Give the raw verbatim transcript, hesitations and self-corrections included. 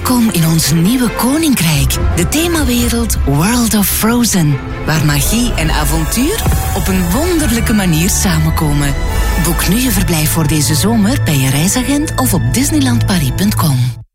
Welkom in ons nieuwe koninkrijk, de themawereld World of Frozen, waar magie en avontuur op een wonderlijke manier samenkomen. Boek nu je verblijf voor deze zomer bij je reisagent of op disneyland paris punt com.